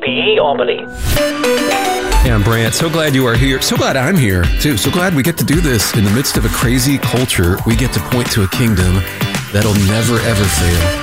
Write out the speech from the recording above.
WABE Albany. Yeah, I'm Brant. So glad you are here. So glad I'm here, too. So glad we get to do this in the midst of a crazy culture. We get to point to a kingdom that'll never, ever fail.